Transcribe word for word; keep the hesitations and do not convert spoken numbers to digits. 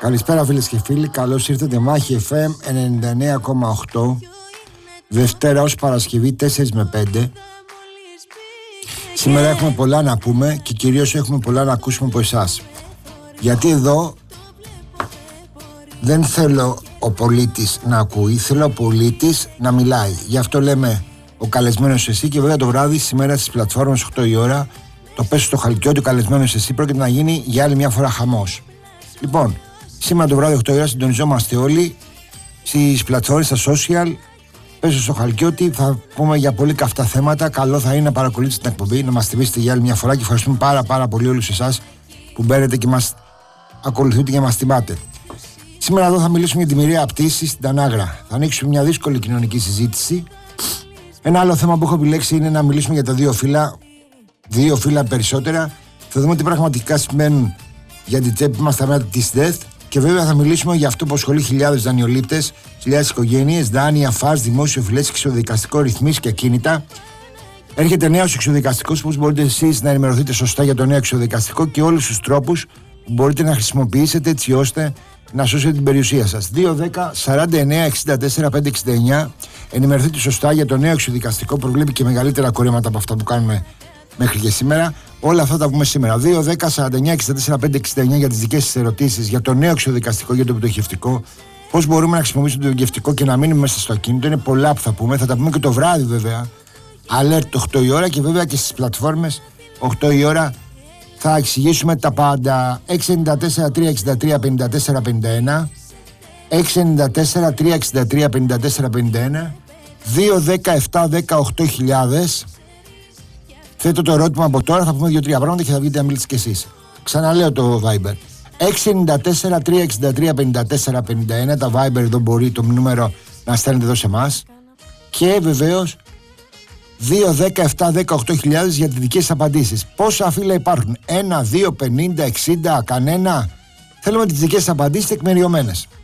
Καλησπέρα φίλες και φίλοι, καλώς ήρθατε Μάχη εφ εμ ενενήντα εννέα κόμμα οκτώ. Δευτέρα ως Παρασκευή τέσσερα με πέντε. Σήμερα έχουμε πολλά να πούμε και κυρίως έχουμε πολλά να ακούσουμε από εσάς. Γιατί εδώ δεν θέλω ο πολίτης να ακούει, θέλω ο πολίτης να μιλάει. Γι' αυτό λέμε ο καλεσμένος εσύ, και βέβαια το βράδυ σήμερα στις πλατφόρμες οκτώ η ώρα το πέσω στο Χαλκιώτη, ο καλεσμένος εσύ, πρόκειται να γίνει για άλλη μια φορά χαμός. Λοιπόν, σήμερα το βράδυ οκτώ η ώρα συντονιζόμαστε όλοι στις πλατφόρμες, στα social. Πέσω στο Χαλκιώτη, θα πούμε για πολύ καυτά θέματα. Καλό θα είναι να παρακολουθήσετε την εκπομπή, να μας τιμήσετε για άλλη μια φορά και ευχαριστούμε πάρα πάρα πολύ όλους εσάς που μπαίνετε και μας ακολουθείτε και μας τιμάτε. Σήμερα εδώ θα μιλήσουμε για τη μοιραία πτήση στην Τανάγρα. Θα ανοίξουμε μια δύσκολη κοινωνική συζήτηση. Ένα άλλο θέμα που έχω επιλέξει είναι να μιλήσουμε για τα δύο φύλλα, δύο φύλλα περισσότερα. Θα δούμε τι πραγματικά σημαίνουν για την τσέπη μας τα μέτρα της ΔΕΘ. Και βέβαια θα μιλήσουμε για αυτό που ασχολεί χιλιάδες δανειολήπτες, χιλιάδες οικογένειες, δάνεια, φας, δημόσιο φιλές, εξοδικαστικό, ρυθμίσεις και ακίνητα. Έρχεται νέος εξοδικαστικός, πώς μπορείτε εσείς να ενημερωθείτε σωστά για το νέο εξοδικαστικό και όλους τους τρόπους που μπορείτε να χρησιμοποιήσετε έτσι ώστε να σώσετε την περιουσία σας. δύο δέκα σαράντα εννέα εξήντα τέσσερα πεντακόσια εξήντα εννέα. Ενημερωθείτε σωστά για το νέο εξοδικαστικό, προβλέπει και μεγαλύτερα κορέματα από αυτά που κάνουμε μέχρι και σήμερα. Όλα αυτά τα πούμε σήμερα. δύο δέκα σαράντα εννέα εξήντα τέσσερα πεντακόσια εξήντα εννέα για τις δικές σας ερωτήσεις για το νέο εξοδικαστικό, για το πτωχευτικό. Πώς μπορούμε να χρησιμοποιήσουμε το πτωχευτικό και να μείνουμε μέσα στο ακίνητο. Είναι πολλά που θα πούμε. Θα τα πούμε και το βράδυ βέβαια. Alert οκτώ η ώρα και βέβαια και στις πλατφόρμες οκτώ η ώρα θα εξηγήσουμε τα πάντα. έξι εννιά τέσσερα τρία έξι τρία πέντε τέσσερα πέντε ένα έξι εννιά τέσσερα τρία έξι τρία πέντε τέσσερα πέντε ένα δύο δέκα επτά δέκα οκτώ χιλιάδες. Θέτω το ερώτημα από τώρα, θα πούμε δύο-τρία πράγματα και θα βγείτε να μιλήσετε κι εσείς. Ξαναλέω το Viber. έξι εννιά τέσσερα τρία έξι τρία πέντε τέσσερα πέντε ένα, τα Viber εδώ μπορεί το νούμερο να στέλνετε εδώ σε εμάς. Και βεβαίως δύο δέκα επτά δέκα οκτώ χιλιάδες για τις δικές σας απαντήσεις. Πόσα φύλλα υπάρχουν? ένα, δύο, πενήντα, εξήντα, κανένα? Θέλουμε τις δικές σας απαντήσεις τεκμηριωμένες.